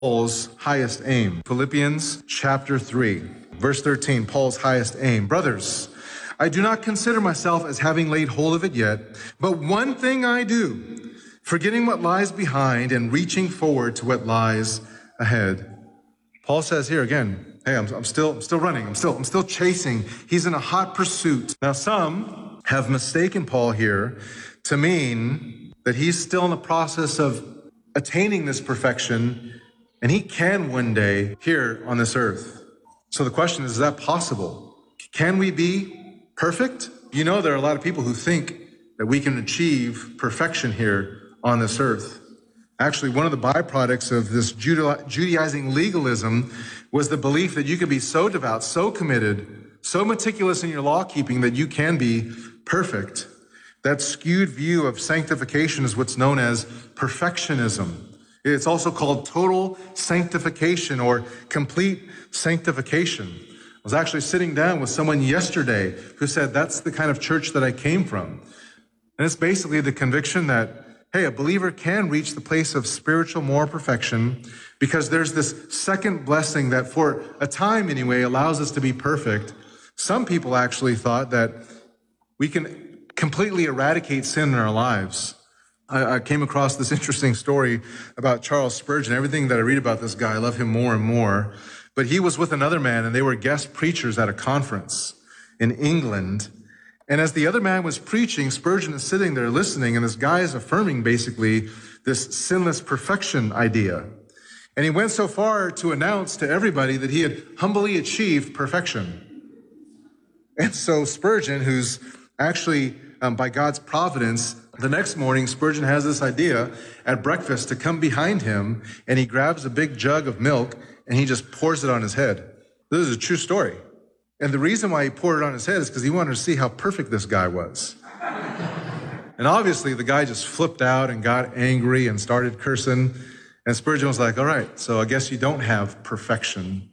Paul's highest aim. Philippians chapter 3, verse 13, Paul's highest aim. Brothers, I do not consider myself as having laid hold of it yet, but one thing I do, forgetting what lies behind and reaching forward to what lies ahead. Paul says here again, hey, I'm still running. I'm still chasing. He's in a hot pursuit. Now, some have mistaken Paul here to mean that he's still in the process of attaining this perfection, and he can one day here on this earth. So the question is that possible? Can we be perfect? You know, there are a lot of people who think that we can achieve perfection here on this earth. Actually, one of the byproducts of this Judaizing legalism was the belief that you could be so devout, so committed, so meticulous in your law keeping that you can be perfect. That skewed view of sanctification is what's known as perfectionism. It's also called total sanctification or complete sanctification. I was actually sitting down with someone yesterday who said that's the kind of church that I came from. And it's basically the conviction that, hey, a believer can reach the place of spiritual moral perfection because there's this second blessing that for a time anyway allows us to be perfect. Some people actually thought that we can completely eradicate sin in our lives. I came across this interesting story about Charles Spurgeon. Everything that I read about this guy, I love him more and more. But he was with another man, and they were guest preachers at a conference in England. And as the other man was preaching, Spurgeon is sitting there listening, and this guy is affirming basically this sinless perfection idea. And he went so far to announce to everybody that he had humbly achieved perfection. And so Spurgeon, who's actually, by God's providence, the next morning, Spurgeon has this idea at breakfast to come behind him, and he grabs a big jug of milk, and he just pours it on his head. This is a true story. And the reason why he poured it on his head is because he wanted to see how perfect this guy was. And obviously, the guy just flipped out and got angry and started cursing. And Spurgeon was like, all right, so I guess you don't have perfection.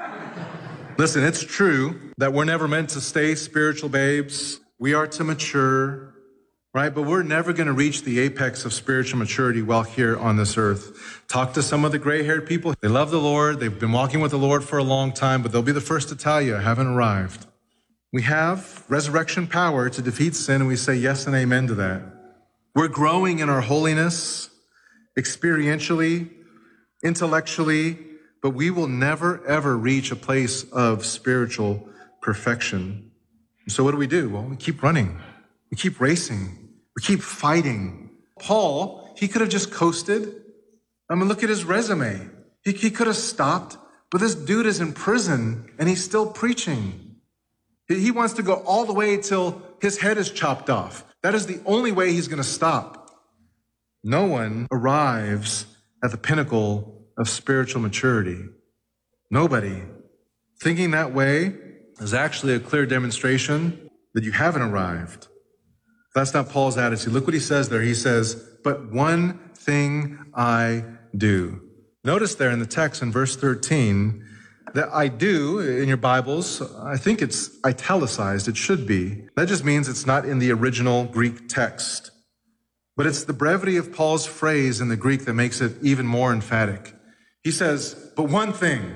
Listen, it's true that we're never meant to stay spiritual babes. We are to mature, right? But we're never going to reach the apex of spiritual maturity while here on this earth. Talk to some of the gray-haired people. They love the Lord. They've been walking with the Lord for a long time, but they'll be the first to tell you, I haven't arrived. We have resurrection power to defeat sin, and we say yes and amen to that. We're growing in our holiness, experientially, intellectually, but we will never, ever reach a place of spiritual perfection. So what do? Well, we keep running. We keep racing. We keep fighting. Paul, he could have just coasted. I mean, look at his resume. He could have stopped, but this dude is in prison and he's still preaching. He wants to go all the way till his head is chopped off. That is the only way he's going to stop. No one arrives at the pinnacle of spiritual maturity. Nobody. Thinking that way is actually a clear demonstration that you haven't arrived. That's not Paul's attitude. Look what he says there. He says, but one thing I do. Notice there in the text in verse 13 that I do in your Bibles, I think it's italicized. It should be. That just means it's not in the original Greek text. But it's the brevity of Paul's phrase in the Greek that makes it even more emphatic. He says, but one thing,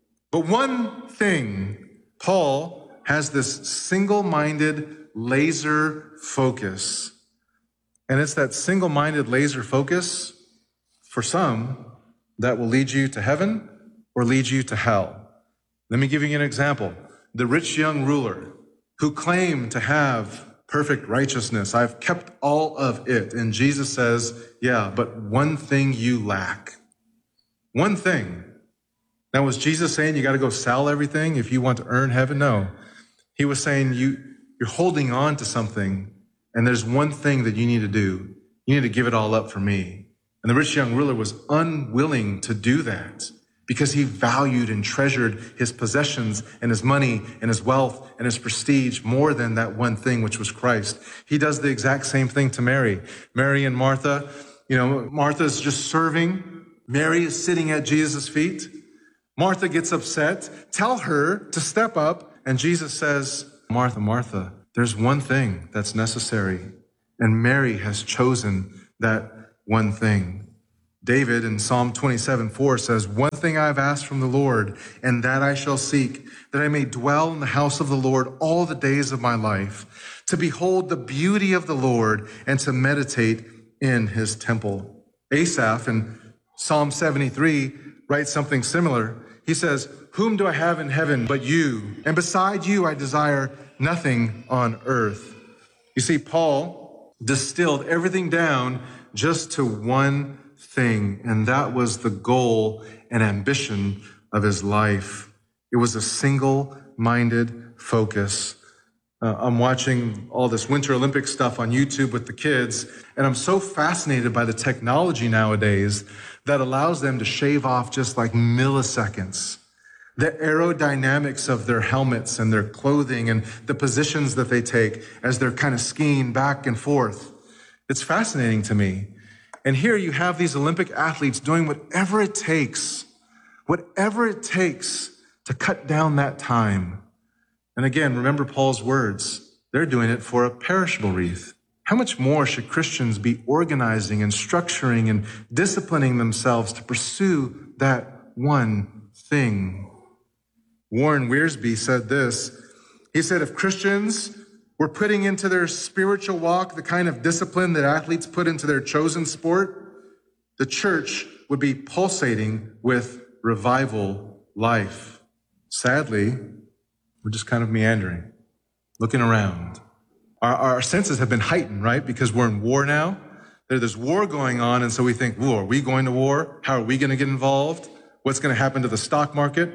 Paul has this single-minded laser focus. And it's that single-minded laser focus, for some, that will lead you to heaven or lead you to hell. Let me give you an example. The rich young ruler who claimed to have perfect righteousness. I've kept all of it. And Jesus says, yeah, but one thing you lack. One thing. Now, was Jesus saying you got to go sell everything if you want to earn heaven? No. He was saying you're holding on to something, and there's one thing that you need to do. You need to give it all up for me. And the rich young ruler was unwilling to do that because he valued and treasured his possessions and his money and his wealth and his prestige more than that one thing, which was Christ. He does the exact same thing to Mary. Mary and Martha, Martha's just serving. Mary is sitting at Jesus' feet. Martha gets upset. Tell her to step up. And Jesus says, Martha, Martha, there's one thing that's necessary. And Mary has chosen that one thing. David in Psalm 27:4 says, "One thing I have asked from the Lord, and that I shall seek, that I may dwell in the house of the Lord all the days of my life, to behold the beauty of the Lord and to meditate in his temple." Asaph in Psalm 73 writes something similar. He says, "Whom do I have in heaven but you? And beside you I desire nothing on earth." You see, Paul distilled everything down just to one thing, and that was the goal and ambition of his life. It was a single-minded focus. I'm watching all this Winter Olympics stuff on YouTube with the kids, and I'm so fascinated by the technology nowadays that allows them to shave off just like milliseconds. The aerodynamics of their helmets and their clothing and the positions that they take as they're kind of skiing back and forth. It's fascinating to me. And here you have these Olympic athletes doing whatever it takes to cut down that time. And again, remember Paul's words. They're doing it for a perishable wreath. How much more should Christians be organizing and structuring and disciplining themselves to pursue that one thing? Warren Wiersbe said this. He said, if Christians were putting into their spiritual walk the kind of discipline that athletes put into their chosen sport, the church would be pulsating with revival life. Sadly, we're just kind of meandering, looking around. Our senses have been heightened, right? Because we're in war now. There's war going on, and so we think, are we going to war? How are we going to get involved? What's going to happen to the stock market?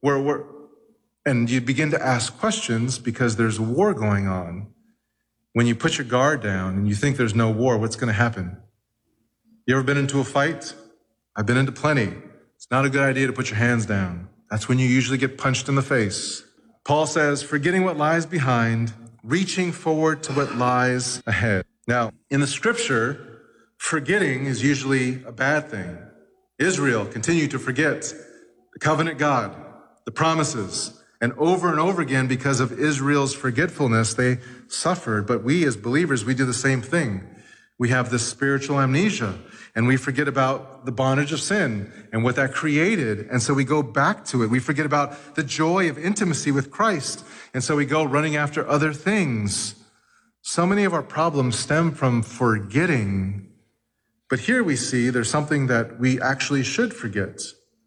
And you begin to ask questions because there's a war going on. When you put your guard down and you think there's no war, what's going to happen? You ever been into a fight? I've been into plenty. It's not a good idea to put your hands down. That's when you usually get punched in the face. Paul says, forgetting what lies behind, reaching forward to what lies ahead. Now, in the scripture, forgetting is usually a bad thing. Israel continued to forget the covenant God, the promises, and over again, because of Israel's forgetfulness, they suffered. But we as believers, we do the same thing. We have this spiritual amnesia, and we forget about the bondage of sin and what that created. And so we go back to it. We forget about the joy of intimacy with Christ. And so we go running after other things. So many of our problems stem from forgetting. But here we see there's something that we actually should forget.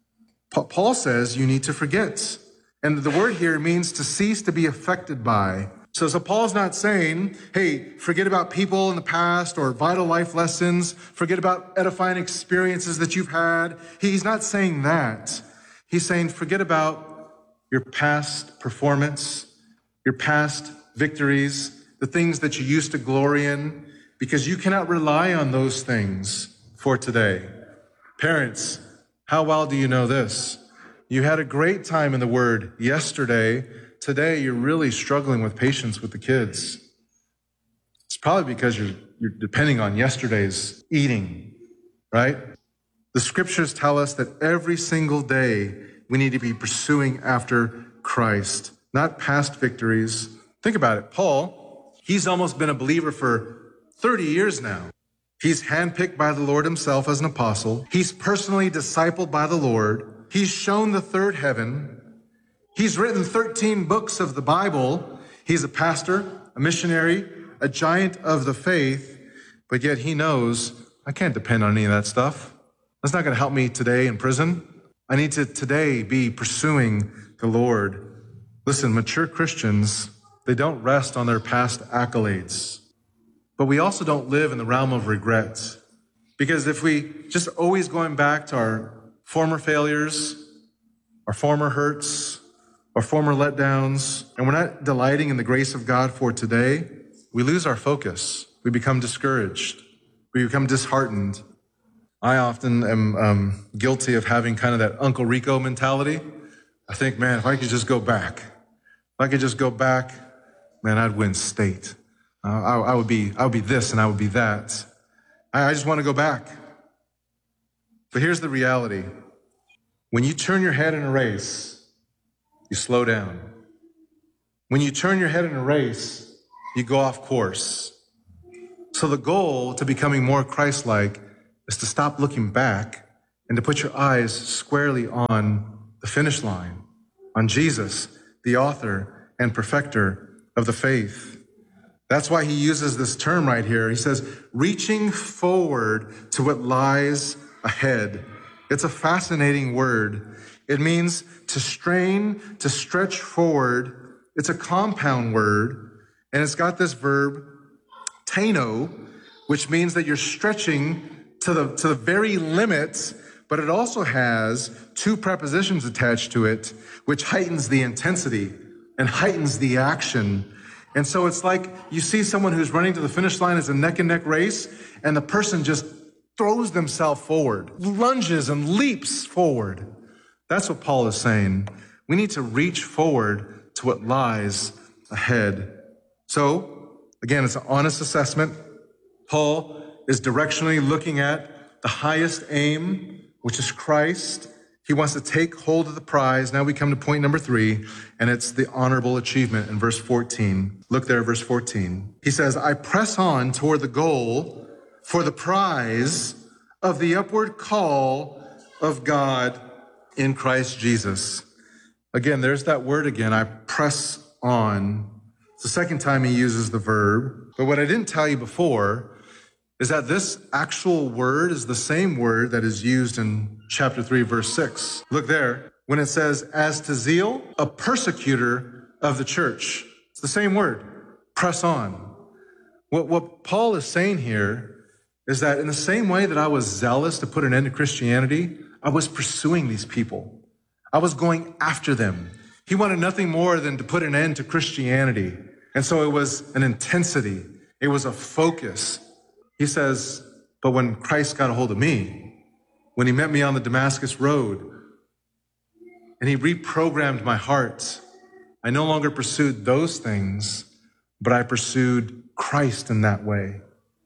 Paul says you need to forget. And the word here means to cease to be affected by. So Paul's not saying, hey, forget about people in the past or vital life lessons. Forget about edifying experiences that you've had. He's not saying that. He's saying forget about your past performance, your past victories, the things that you used to glory in, because you cannot rely on those things for today. Parents, how well do you know this? You had a great time in the Word yesterday. Today, you're really struggling with patience with the kids. It's probably because you're depending on yesterday's eating, right? The scriptures tell us that every single day we need to be pursuing after Christ, not past victories. Think about it. Paul, he's almost been a believer for 30 years now. He's handpicked by the Lord himself as an apostle. He's personally discipled by the Lord. He's shown the third heaven. He's written 13 books of the Bible. He's a pastor, a missionary, a giant of the faith, but yet he knows I can't depend on any of that stuff. That's not going to help me today in prison. I need to today be pursuing the Lord. Listen, mature Christians, they don't rest on their past accolades, but we also don't live in the realm of regret. Because if we just always going back to our former failures, our former hurts, our former letdowns, and we're not delighting in the grace of God for today, we lose our focus. We become discouraged. We become disheartened. I often am guilty of having kind of that Uncle Rico mentality. I think, man, if I could just go back, man, I'd win state. I would be this and I would be that. I just want to go back. But here's the reality. When you turn your head in a race, you slow down. When you turn your head in a race, you go off course. So the goal to becoming more Christ-like is to stop looking back and to put your eyes squarely on the finish line, on Jesus, the author and perfecter of the faith. That's why he uses this term right here. He says, reaching forward to what lies ahead. It's a fascinating word. It means to strain, to stretch forward. It's a compound word, and it's got this verb, teno, which means that you're stretching to the very limit, but it also has two prepositions attached to it, which heightens the intensity and heightens the action. And so it's like you see someone who's running to the finish line as a neck-and-neck race, and the person just throws themselves forward, lunges and leaps forward. That's what Paul is saying. We need to reach forward to what lies ahead. So, again, it's an honest assessment. Paul is directionally looking at the highest aim, which is Christ. He wants to take hold of the prize. Now we come to point number 3, and it's the honorable achievement in verse 14. Look there, verse 14. He says, I press on toward the goal for the prize of the upward call of God in Christ Jesus. Again, there's that word again, I press on. It's the second time he uses the verb. But what I didn't tell you before is that this actual word is the same word that is used in chapter 3, verse 6. Look there, when it says, as to zeal, a persecutor of the church. It's the same word, press on. What Paul is saying here is that in the same way that I was zealous to put an end to Christianity, I was pursuing these people. I was going after them. He wanted nothing more than to put an end to Christianity. And so it was an intensity. It was a focus. He says, but when Christ got a hold of me, when he met me on the Damascus road, and he reprogrammed my heart, I no longer pursued those things, but I pursued Christ in that way.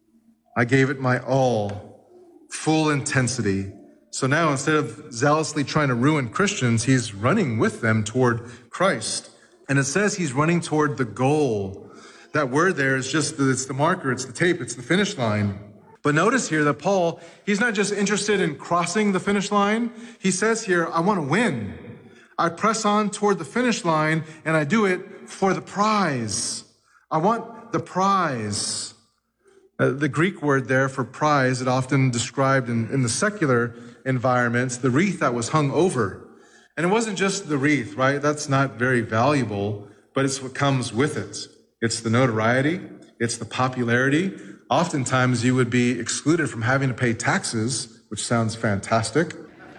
I gave it my all, full intensity. So now instead of zealously trying to ruin Christians, he's running with them toward Christ. And it says he's running toward the goal. That word there is just, it's the marker, it's the tape, it's the finish line. But notice here that Paul, he's not just interested in crossing the finish line. He says here, I want to win. I press on toward the finish line, and I do it for the prize. I want the prize. The Greek word there for prize, it often described in the secular environments, the wreath that was hung over. And it wasn't just the wreath, right? That's not very valuable, but it's what comes with it. It's the notoriety, it's the popularity. Oftentimes you would be excluded from having to pay taxes, which sounds fantastic.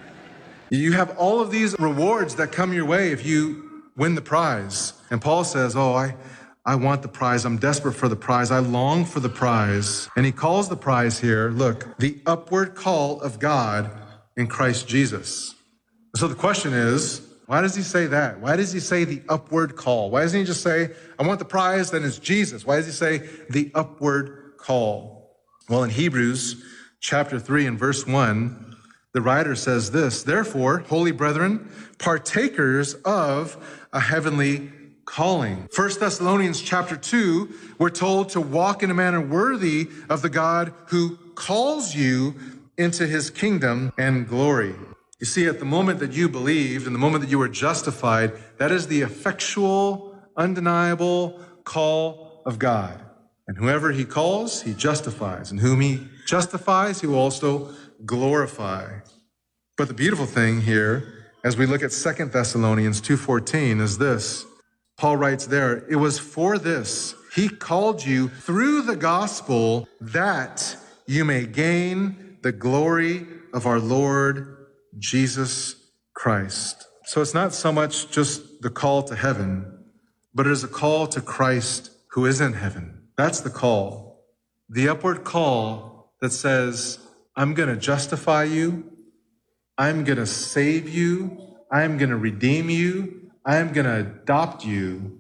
You have all of these rewards that come your way if you win the prize. And Paul says, I want the prize. I'm desperate for the prize. I long for the prize. And he calls the prize here, look, the upward call of God in Christ Jesus. So the question is, why does he say that? Why does he say the upward call? Why doesn't he just say, I want the prize, then it's Jesus? Why does he say the upward call? Well, in Hebrews chapter 3 and verse 1, the writer says this, therefore, holy brethren, partakers of a heavenly calling. 1 Thessalonians chapter 2, we're told to walk in a manner worthy of the God who calls you into his kingdom and glory. You see, at the moment that you believed, and the moment that you were justified, that is the effectual, undeniable call of God. And whoever he calls, he justifies. And whom he justifies, he will also glorify. But the beautiful thing here, as we look at 2 Thessalonians 2:14, is this. Paul writes there, it was for this he called you through the gospel that you may gain the glory of our Lord Jesus Christ. So it's not so much just the call to heaven, but it is a call to Christ who is in heaven. That's the call. The upward call that says, I'm going to justify you. I'm going to save you. I'm going to redeem you. I'm going to adopt you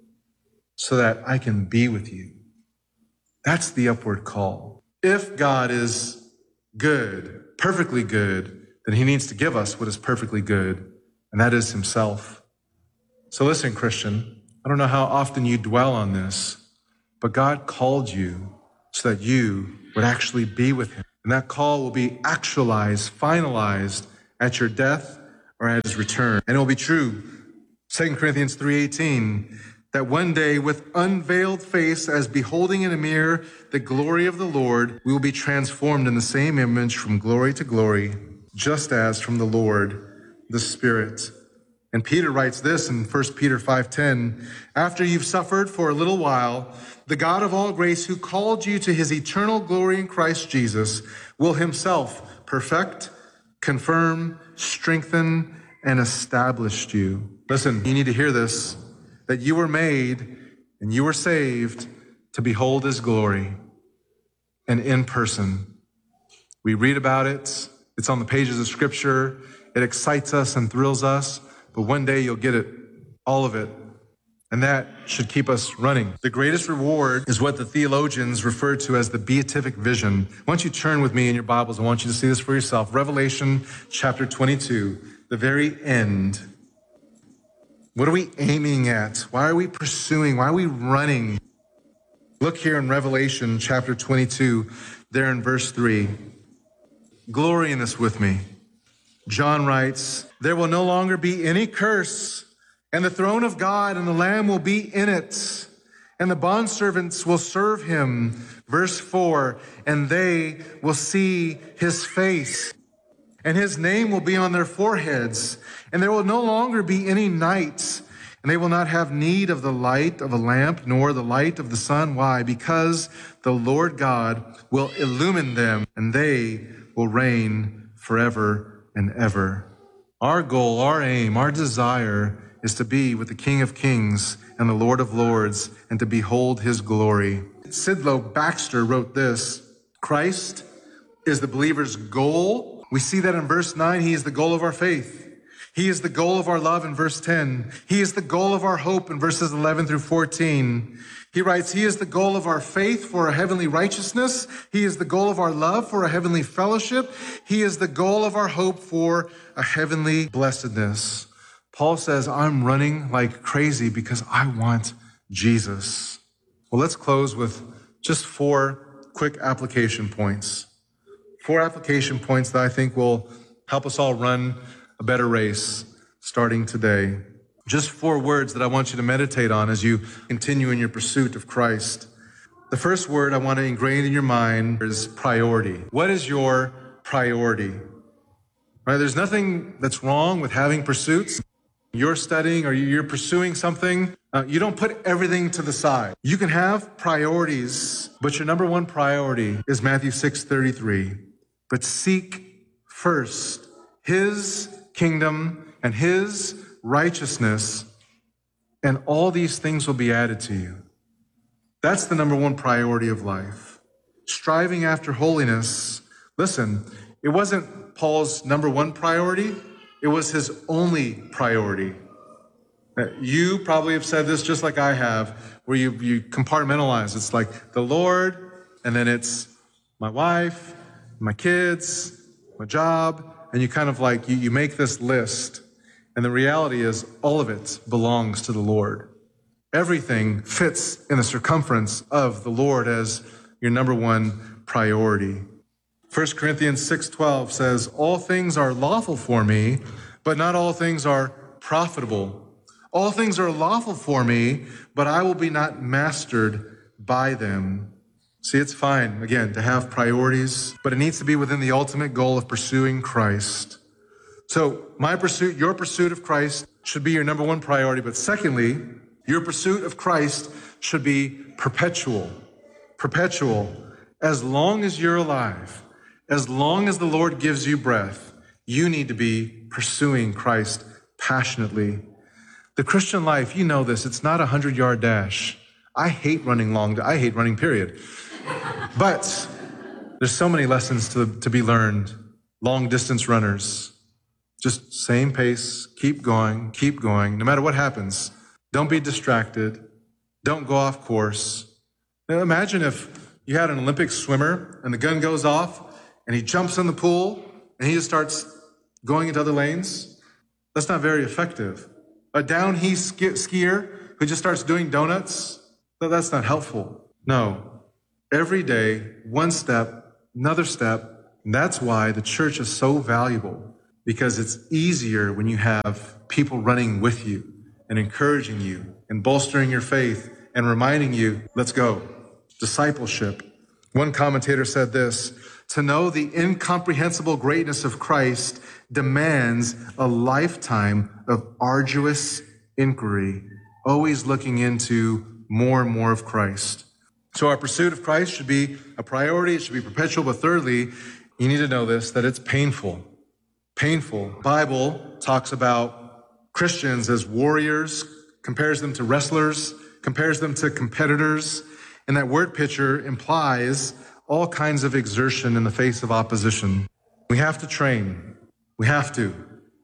so that I can be with you. That's the upward call. If God is good, perfectly good, then he needs to give us what is perfectly good, and that is himself. So listen, Christian, I don't know how often you dwell on this, but God called you so that you would actually be with him. And that call will be actualized, finalized at your death or at his return. And it will be true, 2 Corinthians 3:18, that one day with unveiled face, as beholding in a mirror the glory of the Lord, we will be transformed in the same image from glory to glory, just as from the Lord, the Spirit. And Peter writes this in 1 Peter 5:10, after you've suffered for a little while, the God of all grace, who called you to his eternal glory in Christ Jesus, will himself perfect, confirm, strengthen, and establish you. Listen, you need to hear this, that you were made and you were saved to behold his glory, and in person. We read about it. It's on the pages of Scripture. It excites us and thrills us, but one day you'll get it, all of it. And that should keep us running. The greatest reward is what the theologians refer to as the beatific vision. Why don't you turn with me in your Bibles? I want you to see this for yourself. Revelation chapter 22, the very end. What are we aiming at? Why are we pursuing? Why are we running? Look here in Revelation chapter 22, there in verse 3. Glory in this with me. John writes, there will no longer be any curse, and the throne of God and the Lamb will be in it, and the bondservants will serve him. Verse 4, and they will see his face, and his name will be on their foreheads, and there will no longer be any night, and they will not have need of the light of a lamp, nor the light of the sun. Why? Because the Lord God will illumine them, and they will reign forever and ever. Our goal, our aim, our desire is to be with the King of Kings and the Lord of Lords and to behold his glory. Sidlow Baxter wrote this, Christ is the believer's goal. We see that in verse 9, he is the goal of our faith. He is the goal of our love in verse 10. He is the goal of our hope in verses 11 through 14. He writes, he is the goal of our faith for a heavenly righteousness. He is the goal of our love for a heavenly fellowship. He is the goal of our hope for a heavenly blessedness. Paul says, I'm running like crazy because I want Jesus. Well, let's close with just 4 quick application points. 4 application points that I think will help us all run a better race starting today. Just 4 words that I want you to meditate on as you continue in your pursuit of Christ. The first word I want to ingrain in your mind is priority. What is your priority? Right? There's nothing that's wrong with having pursuits. You're studying or you're pursuing something. You don't put everything to the side. You can have priorities, but your number one priority is Matthew 6:33. But seek first his kingdom and his righteousness, and all these things will be added to you. That's the number one priority of life. Striving after holiness. Listen, it wasn't Paul's number one priority. It was his only priority. You probably have said this just like I have, where you compartmentalize. It's like the Lord, and then it's my wife, my kids, my job, and you kind of like, you make this list. And the reality is all of it belongs to the Lord. Everything fits in the circumference of the Lord as your number one priority. 1 Corinthians 6:12 says, all things are lawful for me, but not all things are profitable. All things are lawful for me, but I will be not mastered by them. See, it's fine, again, to have priorities, but it needs to be within the ultimate goal of pursuing Christ. So my pursuit, your pursuit of Christ should be your number one priority. But secondly, your pursuit of Christ should be perpetual. Perpetual. As long as you're alive, as long as the Lord gives you breath, you need to be pursuing Christ passionately. The Christian life, you know this, it's not a 100-yard dash. I hate running long. I hate running, period. But there's so many lessons to be learned. Long distance runners. Just same pace, keep going, no matter what happens. Don't be distracted. Don't go off course. Now imagine if you had an Olympic swimmer and the gun goes off and he jumps in the pool and he just starts going into other lanes. That's not very effective. A downhill skier who just starts doing donuts, that's not helpful. No. Every day, one step, another step, And that's why the church is so valuable, because it's easier when you have people running with you and encouraging you and bolstering your faith and reminding you, let's go. Discipleship. One commentator said this: to know the incomprehensible greatness of Christ demands a lifetime of arduous inquiry, always looking into more and more of Christ. So our pursuit of Christ should be a priority. It should be perpetual. But thirdly, you need to know this, that it's painful. Painful. The Bible talks about Christians as warriors, compares them to wrestlers, compares them to competitors. And that word picture implies all kinds of exertion in the face of opposition. We have to train. We have to.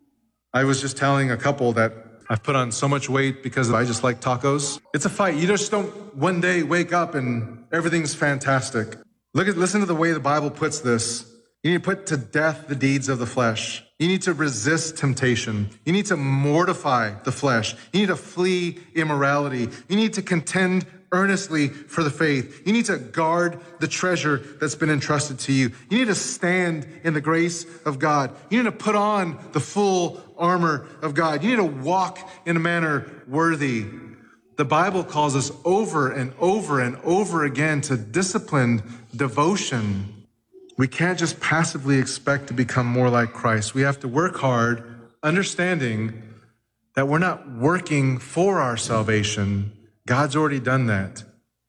I was just telling a couple that I've put on so much weight because I just like tacos. It's a fight. You just don't one day wake up and everything's fantastic. Listen to the way the Bible puts this. You need to put to death the deeds of the flesh. You need to resist temptation. You need to mortify the flesh. You need to flee immorality. You need to contend earnestly for the faith. You need to guard the treasure that's been entrusted to you. You need to stand in the grace of God. You need to put on the full armor of God. You need to walk in a manner worthy. The Bible calls us over and over and over again to disciplined devotion. We can't just passively expect to become more like Christ. We have to work hard, understanding that we're not working for our salvation. God's already done that.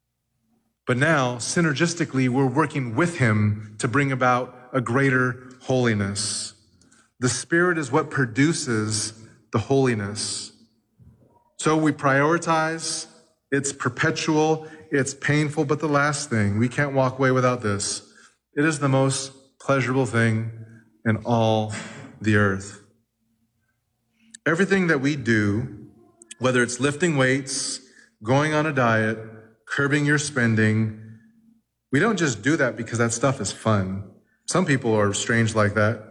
But now, synergistically, we're working with him to bring about a greater holiness. The Spirit is what produces the holiness. So we prioritize. It's perpetual. It's painful. But the last thing, we can't walk away without this. It is the most pleasurable thing in all the earth. Everything that we do, whether it's lifting weights, going on a diet, curbing your spending, we don't just do that because that stuff is fun. Some people are strange like that.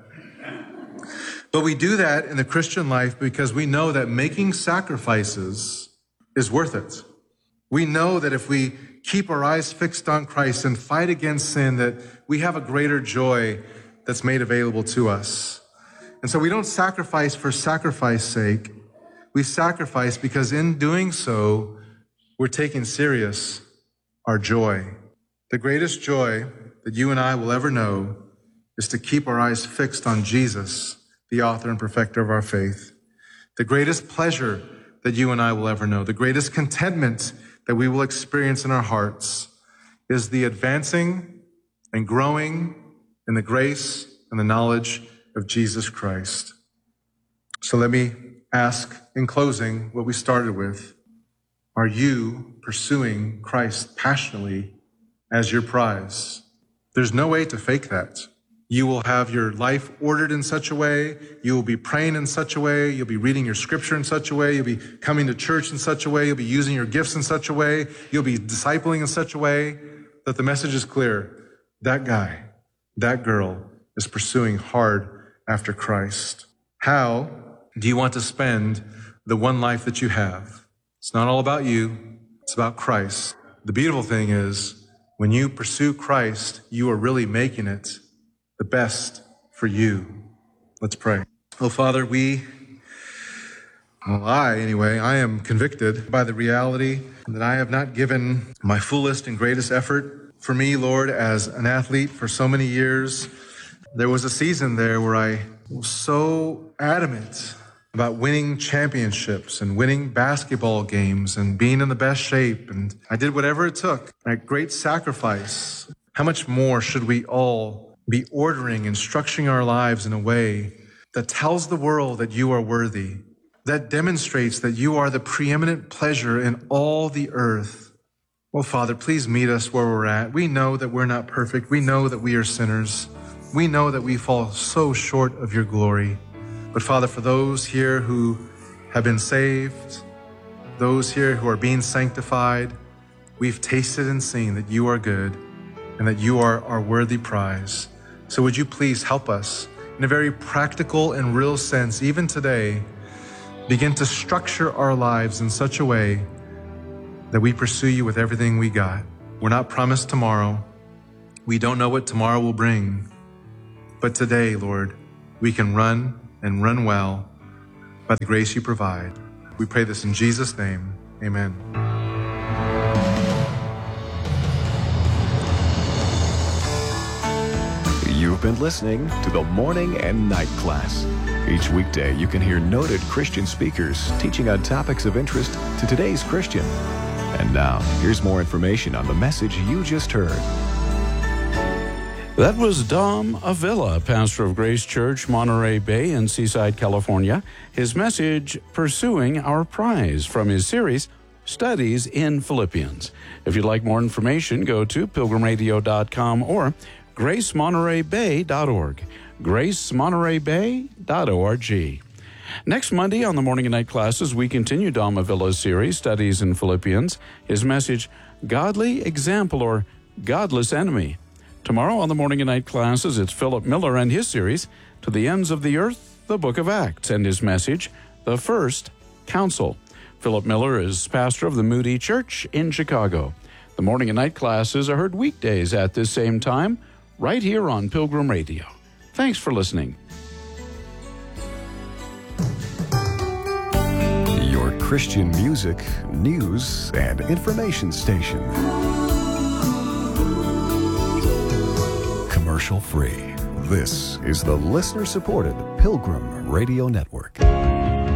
But we do that in the Christian life because we know that making sacrifices is worth it. We know that if we keep our eyes fixed on Christ and fight against sin, that we have a greater joy that's made available to us. And so we don't sacrifice for sacrifice's sake. We sacrifice because in doing so, we're taking serious our joy. The greatest joy that you and I will ever know is to keep our eyes fixed on Jesus, the author and perfecter of our faith. The greatest pleasure that you and I will ever know, the greatest contentment that we will experience in our hearts is the advancing and growing in the grace and the knowledge of Jesus Christ. So let me ask in closing what we started with. Are you pursuing Christ passionately as your prize? There's no way to fake that. You will have your life ordered in such a way. You will be praying in such a way. You'll be reading your scripture in such a way. You'll be coming to church in such a way. You'll be using your gifts in such a way. You'll be discipling in such a way that the message is clear. That guy, that girl is pursuing hard after Christ. How do you want to spend the one life that you have? It's not all about you. It's about Christ. The beautiful thing is when you pursue Christ, you are really making it the best for you. Let's pray. Oh, Father, I am convicted by the reality that I have not given my fullest and greatest effort. For me, Lord, as an athlete for so many years, there was a season there where I was so adamant about winning championships and winning basketball games and being in the best shape. And I did whatever it took at great sacrifice. How much more should we all be ordering and structuring our lives in a way that tells the world that you are worthy, that demonstrates that you are the preeminent pleasure in all the earth? Well, Father, please meet us where we're at. We know that we're not perfect. We know that we are sinners. We know that we fall so short of your glory. But Father, for those here who have been saved, those here who are being sanctified, we've tasted and seen that you are good and that you are our worthy prize. So would you please help us in a very practical and real sense, even today, begin to structure our lives in such a way that we pursue you with everything we got. We're not promised tomorrow. We don't know what tomorrow will bring. But today, Lord, we can run and run well by the grace you provide. We pray this in Jesus' name. Amen. You've been listening to the Morning and Night Class. Each weekday, you can hear noted Christian speakers teaching on topics of interest to today's Christian. And now, here's more information on the message you just heard. That was Dom Avila, pastor of Grace Church, Monterey Bay in Seaside, California. His message, Pursuing Our Prize, from his series, Studies in Philippians. If you'd like more information, go to pilgrimradio.com or gracemontereybay.org. gracemontereybay.org. Next Monday on the Morning and Night Classes, we continue Dom Avila's series, Studies in Philippians. His message, Godly Example or Godless Enemy. Tomorrow on the Morning and Night Classes, it's Philip Miller and his series, To the Ends of the Earth, the Book of Acts, and his message, The First Council. Philip Miller is pastor of the Moody Church in Chicago. The Morning and Night Classes are heard weekdays at this same time, right here on Pilgrim Radio. Thanks for listening. Your Christian music, news, and information station. Commercial free. This is the listener-supported Pilgrim Radio Network.